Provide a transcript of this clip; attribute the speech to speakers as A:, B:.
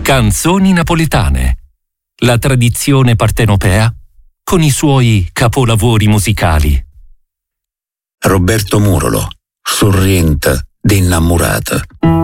A: Canzoni napoletane. La tradizione partenopea con i suoi capolavori musicali.
B: Roberto Murolo, Sorrient d'innamorata.